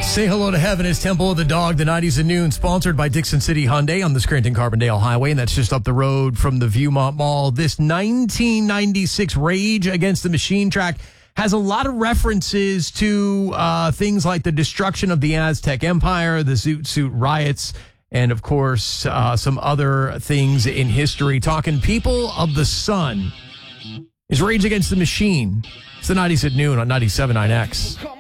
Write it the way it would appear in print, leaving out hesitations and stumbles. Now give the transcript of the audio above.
Say hello to heaven is Temple of the Dog, the 90s at noon, sponsored by Dixon City Hyundai on the Scranton-Carbondale Highway, and that's just up the road from the Viewmont Mall. This 1996 Rage Against the Machine track has a lot of references to things like the destruction of the Aztec Empire, the Zoot Suit riots, and, of course, some other things in history. Talking People of the Sun is Rage Against the Machine. It's the 90s at noon on 97.9X.